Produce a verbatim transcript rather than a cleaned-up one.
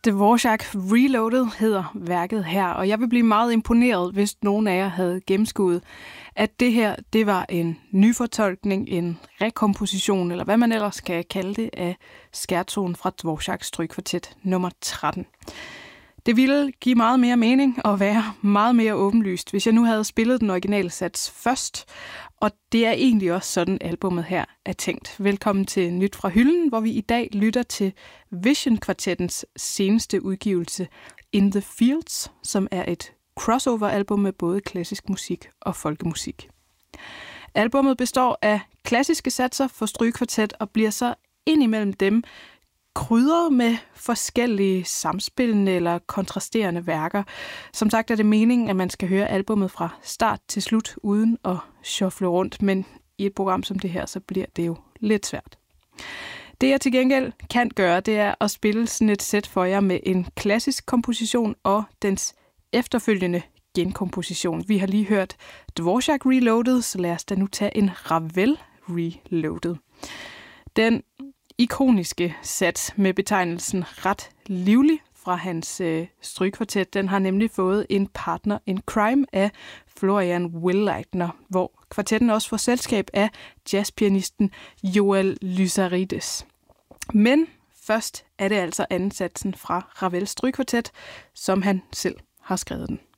Dvorak Reloaded hedder værket her, og jeg vil blive meget imponeret, hvis nogen af jer havde gennemskuet, at det her, det var en nyfortolkning, en rekomposition, eller hvad man ellers skal kalde det, af skærtonen fra Dvoraks strygkvartet nummer tretten. Det ville give meget mere mening og være meget mere åbenlyst, hvis jeg nu havde spillet den originale sats først. Og det er egentlig også sådan, albumet her er tænkt. Velkommen til Nyt fra Hylden, hvor vi i dag lytter til Vision-kvartettens seneste udgivelse In the Fields, som er et crossover-album med både klassisk musik og folkemusik. Albummet består af klassiske satser for strygekvartet og bliver så indimellem dem krydret med forskellige samspillende eller kontrasterende værker. Som sagt er det meningen, at man skal høre albummet fra start til slut uden at shuffle rundt, men i et program som det her, så bliver det jo lidt svært. Det jeg til gengæld kan gøre, det er at spille sådan et sæt for jer med en klassisk komposition og dens efterfølgende genkomposition. Vi har lige hørt Dvorak Reloaded, så lad os da nu tage en Ravel Reloaded. Den ikoniske sats med betegnelsen ret livlig fra hans øh, strygkvartet, den har nemlig fået en partner in crime af Florian Willleitner, hvor kvartetten også får selskab af jazzpianisten Joel Lysarides. Men først er det altså anden satsen fra Ravels strygkvartet, som han selv har skrevet den.